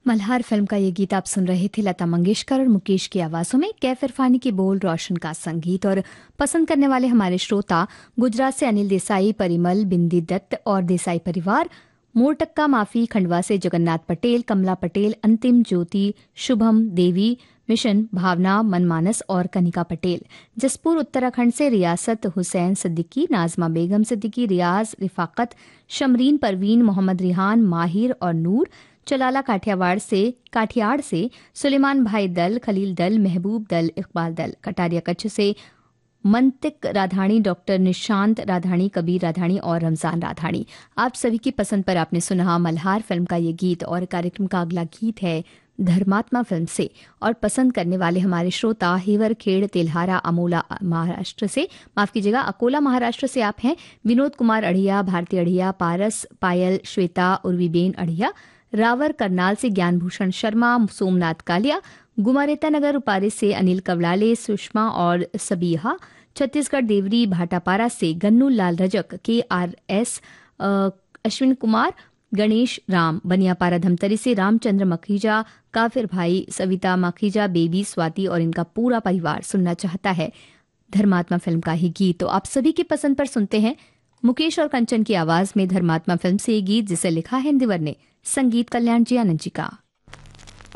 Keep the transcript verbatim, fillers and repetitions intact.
Malhar film का ये गीत आप सुन रहे थे लता मंगेशकर और मुकेश की आवाज़ों में। कैफ इरफानी के बोल, रोशन का संगीत और पसंद करने वाले हमारे श्रोता गुजरात से अनिल देसाई, परिमल, बिंदी दत्त और देसाई परिवार, मोरटक्का माफी, खंडवा से जगन्नाथ पटेल, कमला पटेल, अंतिम ज्योति, शुभम, देवी मिशन, भावना, मनमानस और कनिका पटेल। जसपुर उत्तराखंड से रियासत हुसैन सिद्दीकी, नाजमा बेगम सिद्दीकी, रियाज, रिफाकत, शमरीन, परवीन, मोहम्मद रिहान, माहिर और नूर। चलाला काठियावाड़ से काठियाड़ से सुलेमान भाई दल, खलील दल, महबूब दल, इकबाल दल। कटारिया कच्छ से मंतिक राधाणी, डॉक्टर निशांत राधाणी, कबीर राधाणी और रमजान राधाणी। आप सभी की पसंद पर आपने सुना मल्हार फिल्म का ये गीत और कार्यक्रम का अगला गीत है धर्मात्मा फिल्म से। और पसंद करने वाले हमारे श्रोता हेवर खेड़ तेल्हारा अमोला महाराष्ट्र से, माफ कीजिएगा अकोला महाराष्ट्र से आप हैं। विनोद कुमार अढ़िया, भारती अढ़िया, पारस, पायल, श्वेता, उर्वीबेन अढ़िया। रावर करनाल से ज्ञानभूषण शर्मा, सोमनाथ कालिया। गुमारेता नगर उपारे से अनिल कवलाले, सुषमा और सबीहा। छत्तीसगढ़ देवरी भाटापारा से गन्नू लाल रजक, के आर एस, अश्विन कुमार, गणेश राम। बनियापारा धमतरी से रामचंद्र मखीजा, काफिर भाई, सविता मखीजा, बेबी, स्वाति और इनका पूरा परिवार सुनना चाहता है धर्मात्मा फिल्म का ही गीत। तो आप सभी की पसंद पर सुनते हैं मुकेश और कंचन की आवाज में धर्मात्मा फिल्म से ये गीत, जिसे लिखा है इंदिवर ने, संगीत कल्याण जी आनंद जी का।